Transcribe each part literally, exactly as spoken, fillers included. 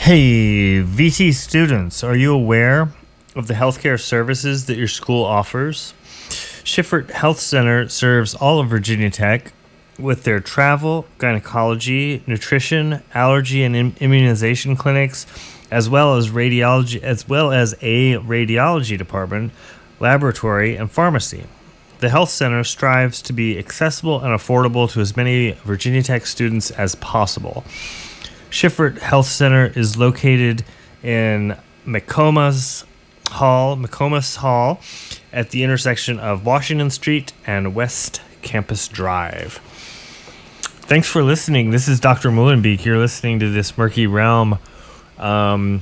Hey, V T students, are you aware of the healthcare services that your school offers? Schifferdt Health Center serves all of Virginia Tech with their travel, gynecology, nutrition, allergy, and im- immunization clinics, as well as radiology, as well as a radiology department, laboratory, and pharmacy. The health center strives to be accessible and affordable to as many Virginia Tech students as possible. Schifferdt Health Center is located in McComas Hall, McComas Hall, at the intersection of Washington Street and West Campus Drive. Thanks for listening. This is Doctor Mullenbeek. You're listening to This Murky Realm. Um,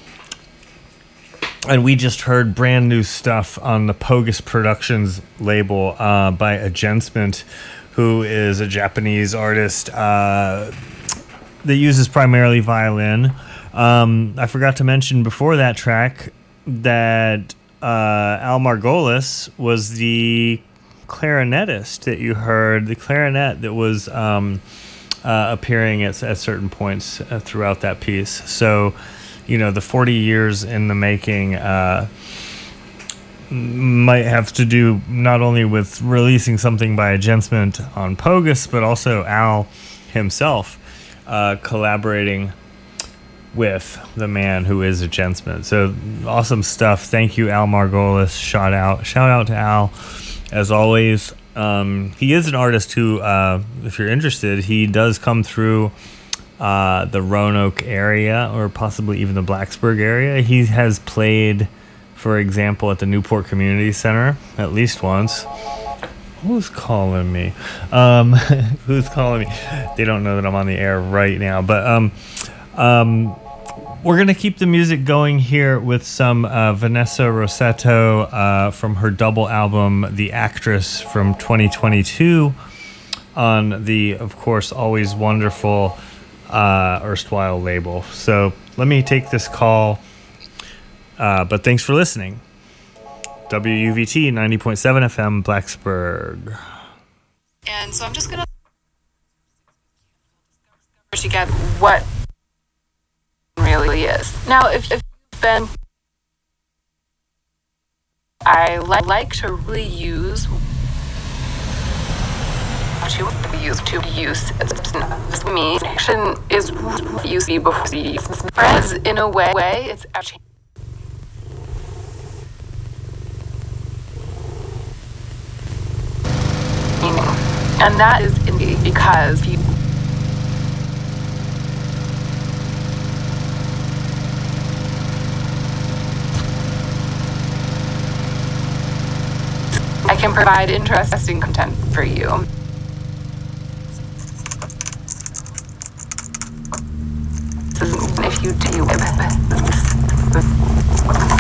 and we just heard brand new stuff on the Pogus Productions label uh, by Agensment, who is a Japanese artist uh, that uses primarily violin. Um, I forgot to mention before that track that uh, Al Margolis was the clarinetist that you heard, the clarinet that was um, uh, appearing at, at certain points uh, throughout that piece. So, you know, the forty years in the making uh, might have to do not only with releasing something by Agensment on Pogus, but also Al himself uh, collaborating with the man who is Agensment. So awesome stuff. Thank you, Al Margolis. Shout out, shout out to Al. As always, um, he is an artist who, uh, if you're interested, he does come through uh, the Roanoke area or possibly even the Blacksburg area. He has played, for example, at the Newport Community Center at least once. Who's calling me? Um, who's calling me? They don't know that I'm on the air right now, but um, um, we're going to keep the music going here with some uh, Vanessa Rossetto uh, from her double album, The Actress, from twenty twenty-two, on the, of course, always wonderful uh, erstwhile label. So let me take this call, uh, but thanks for listening. W U V T ninety point seven F M, Blacksburg. And so I'm just going to get what really is. Now, if, if you've been, I li- like to really use to use to use it's me action is use before friends in a way way it's actually meaning, and that is indeed because people I can provide interesting content for you. If you do